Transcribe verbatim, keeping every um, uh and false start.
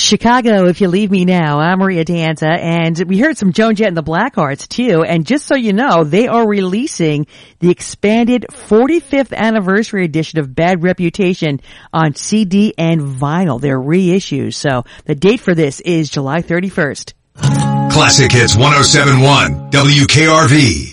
Chicago, If You Leave Me Now. I'm Maria Danza, and we heard some Joan Jett and the Blackhearts too. And just so you know, they are releasing the expanded forty-fifth anniversary edition of Bad Reputation on C D and vinyl. They're reissues. So the date for this is July thirty-first. Classic Hits one oh seven point one W K R V.